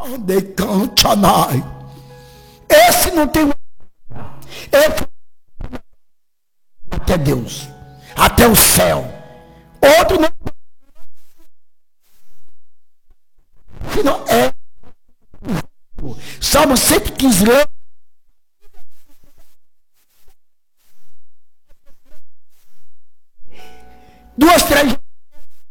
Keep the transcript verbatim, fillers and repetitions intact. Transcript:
Esse não tem. Esse até Deus, até o céu. Outro não. Não é. Salmo cento e quinze. Duas, três.